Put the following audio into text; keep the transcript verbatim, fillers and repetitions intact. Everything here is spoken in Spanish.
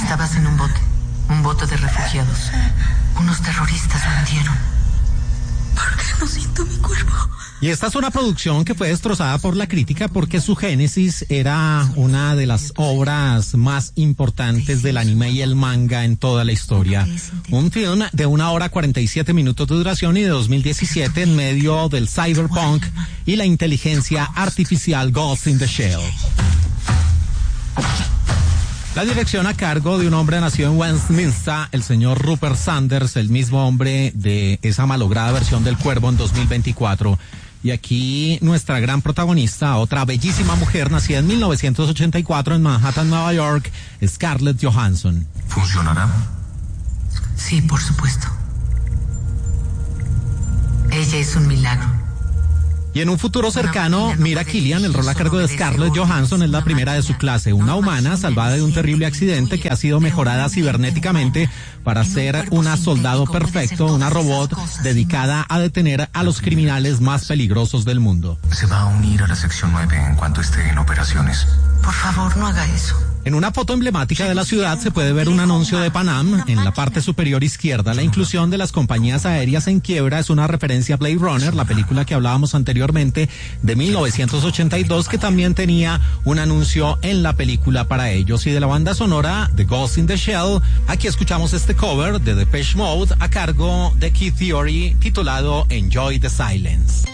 Estabas en un bote, un bote de refugiados. Unos terroristas lo hundieron. ¿Por qué no siento mi cuerpo? Y esta es una producción que fue destrozada por la crítica porque su génesis era una de las obras más importantes del anime y el manga en toda la historia. Un film de una hora cuarenta y siete minutos de duración y de dos mil diecisiete en medio del cyberpunk y la inteligencia artificial Ghost in the Shell. La dirección a cargo de un hombre nacido en Westminster, el señor Rupert Sanders, el mismo hombre de esa malograda versión del Cuervo en dos mil veinticuatro. Y aquí nuestra gran protagonista, otra bellísima mujer nacida en mil novecientos ochenta y cuatro en Manhattan, Nueva York, Scarlett Johansson. ¿Funcionará? Sí, por supuesto. Ella es un milagro. Y en un futuro cercano, Mira Killian, el rol a cargo de Scarlett Johansson, es la primera de su clase, una humana salvada de un terrible accidente que ha sido mejorada cibernéticamente para ser una soldado perfecto, una robot dedicada a detener a los criminales más peligrosos del mundo. Se va a unir a la sección nueve en cuanto esté en operaciones. Por favor, no haga eso. En una foto emblemática de la ciudad se puede ver un anuncio de Panam en la parte superior izquierda. La inclusión de las compañías aéreas en quiebra es una referencia a Blade Runner, la película que hablábamos anteriormente de mil novecientos ochenta y dos, que también tenía un anuncio en la película para ellos. Y de la banda sonora de Ghost in the Shell, aquí escuchamos este cover de Depeche Mode a cargo de Key Theory titulado Enjoy the Silence.